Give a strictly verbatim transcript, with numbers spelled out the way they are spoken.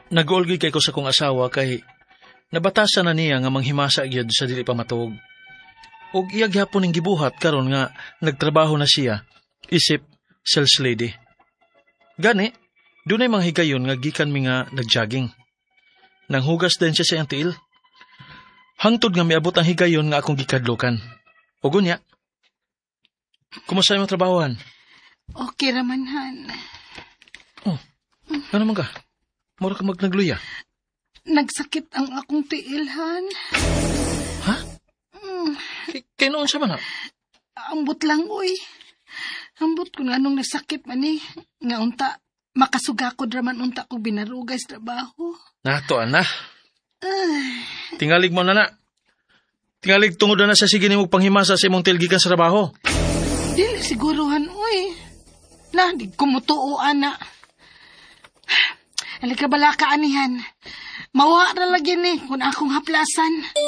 Nag-olgi kay ko sa kong asawa kay nabatasan na niya nga manghimasa gyud sa dili pa matuog. Og iya gyapon ning gibuhat karon nga nagtrabaho na siya isip sales lady. Gani, dunay mga higayon nga gikan mi nga nagjogging. Nanghugas din siya sa iyang tiil. Hangtod nga miabot ang higayon nga akong gikadlokan. O gunya, kumusta yung trabahoan? Okay raman, Han. Oh, ano man ka? Mura ka magnagluya. Nagsakit ang akong tiil, Han. Ha? Mm, K- Kaya noon siya man ha? ambot lang, uy. Ambot ko nga nung nasakit man eh. Nga unta, makasugakod raman unta ko binarugay sa trabaho. Nato, ana. Ay, Tingalig mo na na. Tingalig tungod na sa sige ni mo panghimasa sa imong tilgikan sa trabaho. dili siguruhan, uy. Na, di kumutuo, ana. Halika bala ka, anihan. Mawa na lagi ni kung akong haplasan.